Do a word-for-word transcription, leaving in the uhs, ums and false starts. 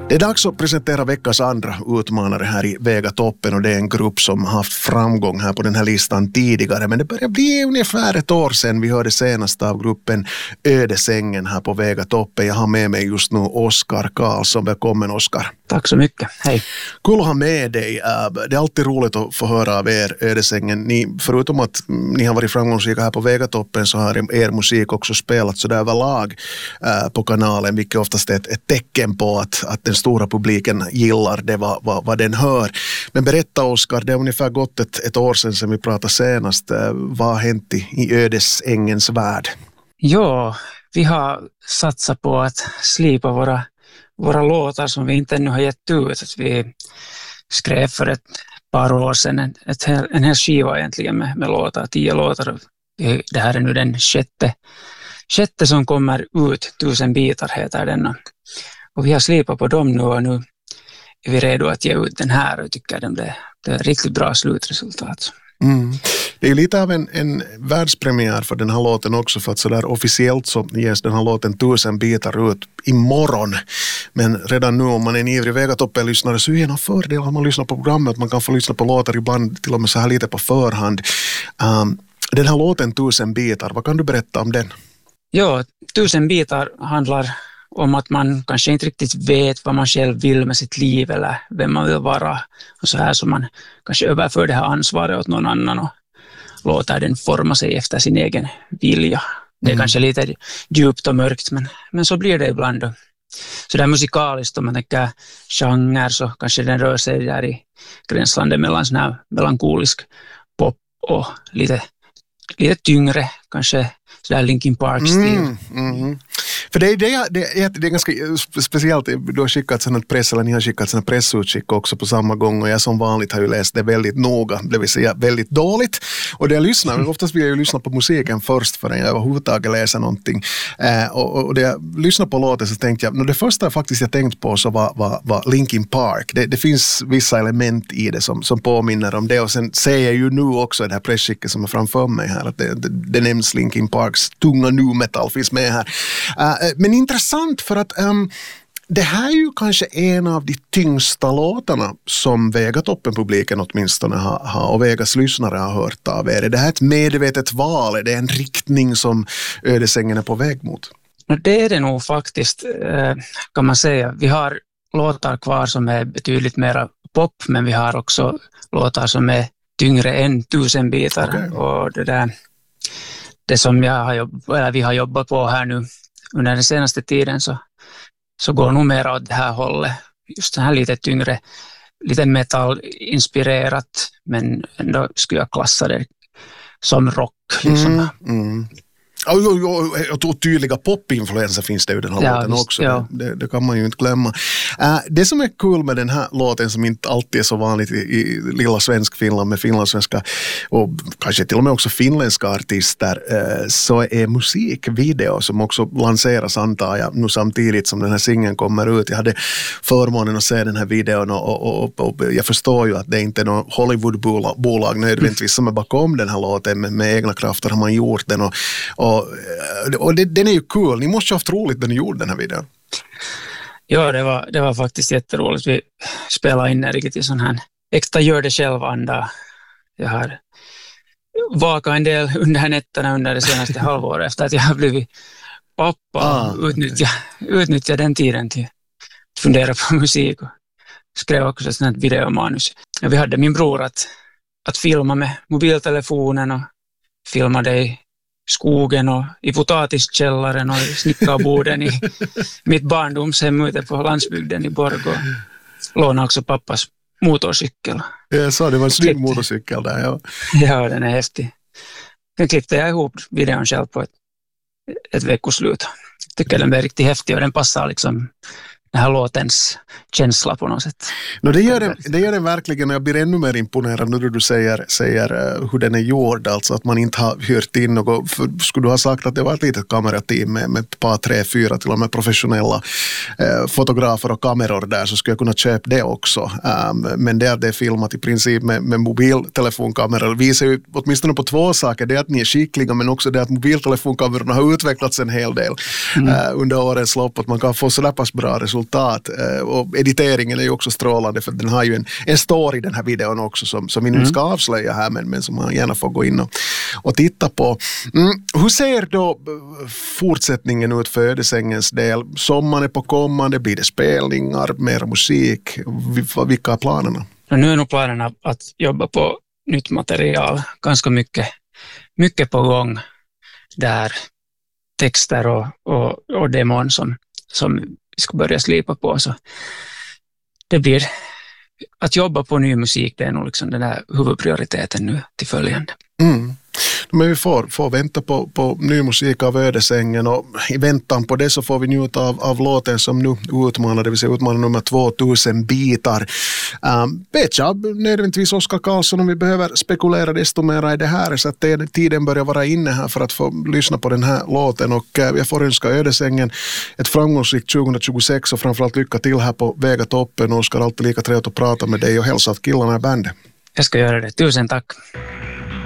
Det är dags att presentera veckans andra utmanare här i Vegatoppen, och det är en grupp som har haft framgång här på den här listan tidigare, men det börjar bli ungefär ett år sedan vi hörde senast av gruppen Ödesängen här på Vegatoppen. Jag har med mig just nu Oskar Karlsson. Välkommen, Oskar. Tack så mycket, hej. Kul att ha med dig. Det är alltid roligt att få höra av er, Ödesängen. Ni, förutom att ni har varit framgångsrika här på Vegatoppen, så har er musik också spelat så där överlag på kanalen, vilket oftast är ett, ett tecken på att, att den stora publiken gillar det vad, vad, vad den hör. Men berätta, Oskar, det har ungefär gått ett, ett år sedan som vi pratade senast. Vad har hänt i, i Ödesängens värld? Ja, vi har satsat på att slipa våra, våra låtar som vi inte ännu har gett ut. Att vi skrev för ett par år sedan en, ett, en hel skiva egentligen med, med låtar, tio låtar. Det här är nu den sjätte, sjätte som kommer ut, Tusen bitar heter den. Och vi har slipat på dem nu, och nu är vi redo att ge ut den här, och tycker att det, det är ett riktigt bra slutresultat. Mm. Det är lite av en, en världspremiär för den här låten också, för att sådär officiellt så ges den här låten Tusen bitar ut imorgon. Men redan nu, om man är en ivrig Vegatoppen-lyssnare, så är en av fördelar om man lyssnar på programmet att man kan få lyssna på låtar ibland till och med så här lite på förhand. Um, den här låten Tusen bitar, vad kan du berätta om den? Ja, Tusen bitar handlar om att man kanske inte riktigt vet vad man själv vill med sitt liv eller vem man vill vara. Och så här som man kanske överför det här ansvaret åt någon annan och låter den forma sig efter sin egen vilja. Det är mm. kanske lite djupt och mörkt, men, men så blir det ibland. Då. Så det är musikaliskt, om man tänker genre, så kanske den rör sig där i gränslandet mellan sån här melankolisk pop och lite, lite tyngre, kanske sådär Linkin Park-stil. Mm, mm. För det är, det, det, är, det är ganska speciellt, du har skickat sån press, eller ni har skickat sån pressutskick också på samma gång, och jag som vanligt har ju läst det väldigt noga, det vill säga väldigt dåligt, och det jag lyssnar, mm. oftast vill jag ju lyssna på musiken först förrän jag överhuvudtaget läser någonting, eh, och, och det jag lyssnar på låten så tänkte jag, no, det första faktiskt jag tänkt på så var, var, var Linkin Park. Det, det finns vissa element i det som, som påminner om det, och sen ser jag ju nu också det här pressskicket som är framför mig här, att det, det, det nämns Linkin Parks tunga nu metal finns med här. Uh, Men intressant, för att um, det här är ju kanske en av de tyngsta låtarna som Vegatoppen-publiken åtminstone har, har, och Vegas lyssnare har hört av er. Är det här ett medvetet val? Är det en riktning som Ödesängen är på väg mot? Det är det nog faktiskt, kan man säga. Vi har låtar kvar som är betydligt mer pop, men vi har också låtar som är tyngre än Tusen bitar. Okay. Och det, där, det som jag har jobb, eller vi har jobbat på här nu under den senaste tiden, så, så går nog mer åt det här hållet. Just det här lite tyngre, lite metal-inspirerat, men ändå skulle jag klassa det som rock. Liksom. Mm, mm. Och, och, och, och tydliga popinfluenser finns det ju den här ja, låten också. Ja. Det, det kan man ju inte glömma. Uh, det som är kul med den här låten, som inte alltid är så vanligt i, i lilla svensk Finland med finlandssvenska och kanske till och med också finländska artister, uh, så är musikvideo som också lanseras, antar jag, nu samtidigt som den här singeln kommer ut. Jag hade förmånen att se den här videon, och, och, och, och jag förstår ju att det inte är någon Hollywoodbolag nödvändigtvis som är bakom den här låten, men med egna krafter har man gjort den, och, och Och, och det, den är ju kul. Ni måste ha haft roligt när ni gjorde den här videon. Ja, det var, det var faktiskt jätteroligt. Vi spelade in riktigt i sån här äkta gör det själv-anda. Jag har vakat en del under nätterna under det senaste halvåret efter att jag har blivit pappa ah, och utnyttja, utnyttja den tiden till att fundera på musik, och skrev också sån här videomanus. Och vi hade min bror att, att filma med mobiltelefonen och filma det i skogen och i potatiskällaren och i snickarborden i mitt barndomshem ute på landsbygden i Borg, och lånade också pappas motorcykel. Jag sa det var en snygg motorcykel där, ja. Ja, den är häftig. Den klippte jag ihop videon själv på ett, ett veckoslut. Jag tycker den är riktigt häftig, och den passar liksom den här låtens känsla på något sätt. No, det, gör det, det gör det verkligen, och jag blir ännu mer imponerad när du säger, säger uh, hur den är gjord, alltså att man inte har hyrt in något. För, skulle du ha sagt att det var ett litet kamerateam med, med ett par, tre, fyra till och med professionella uh, fotografer och kameror där, så skulle jag kunna köpa det också. Um, men det är det filmat i princip med, med mobiltelefonkameror. Det visar ju åtminstone på två saker. Det är att ni är skickliga, men också det att mobiltelefonkamerorna har utvecklats en hel del mm. uh, under årens lopp, att man kan få sådär pass bra resultat resultat. Och editeringen är ju också strålande för den har ju en, en story den här videon också som, som vi nu ska avslöja här men, men som man gärna får gå in och, och titta på. Mm, hur ser då fortsättningen ut för Ödesängens del? Sommaren är på kommande, blir det spelningar, mer musik? Vilka är planerna? Nu är nog planerna att jobba på nytt material, ganska mycket, mycket på gång där texter och, och, och demon som, som vi ska börja slipa på. Så det blir att jobba på ny musik, det är nog liksom den där huvudprioriteten nu till följande. Mm. Men vi får, får vänta på, på ny musik av Ödesängen och i väntan på det så får vi njuta av, av låten som nu utmanar, det vill säga utmanar nummer tvåtusen bitar. Um, vet jag nödvändigtvis Oskar Karlsson om vi behöver spekulera desto mer i det här så att det, tiden börjar vara inne här för att få lyssna på den här låten och uh, jag får önska Ödesängen ett framgångsrikt tjugohundratjugosex och framförallt lycka till här på Väga toppen. Oskar, alltid lika trevligt att prata med dig och hälsa att killarna är bandet. Jag ska göra det. Tusen tack.